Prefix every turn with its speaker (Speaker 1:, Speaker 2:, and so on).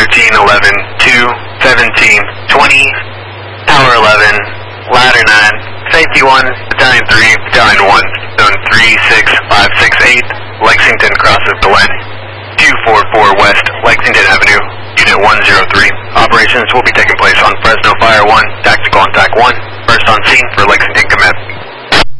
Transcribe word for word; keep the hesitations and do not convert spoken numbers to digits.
Speaker 1: thirteen, eleven, two, seventeen, twenty, Tower eleven, Ladder nine, Safety one, Battalion three, Battalion one, Zone three six five six eight, Lexington crosses the line, two four four West, Lexington Avenue, Unit one zero three. Operations will be taking place on Fresno Fire one, Tactical on T A C one, first on scene for Lexington.